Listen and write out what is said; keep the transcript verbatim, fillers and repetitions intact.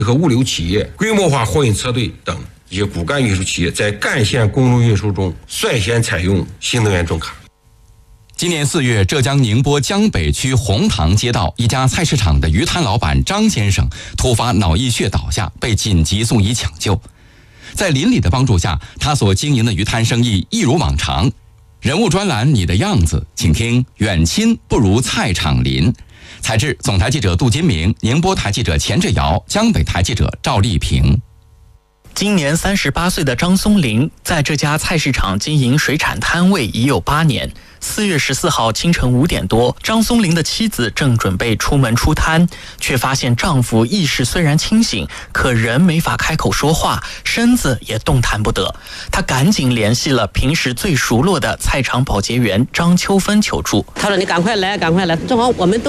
和物流企业、规模化货运车队等一些骨干运输企业在干线公路运输中率先采用新能源重卡。 今年四月，浙江宁波江北区红塘街道一家菜市场的鱼摊老板张先生突发脑溢血倒下，被紧急送医抢救。在邻里的帮助下，他所经营的鱼摊生意一如往常。人物专栏你的样子，请听远亲不如菜场邻。采制总台记者杜金明，宁波台记者钱志尧，江北台记者赵丽萍。 今年三十八岁的张松林在这家菜市场经营水产摊位已有八年。四月十四号清晨五点多，张松林的妻子正准备出门出摊，却发现丈夫意识虽然清醒，可人没法开口说话，身子也动弹不得。她赶紧联系了平时最熟络的菜场保洁员张秋芬求助。 他说：“你赶快来，赶快来！正好我们都